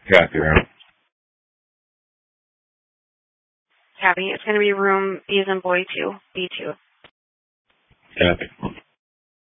Copy, right? Copy. It's going to be room B as in boy 2, B2. Copy.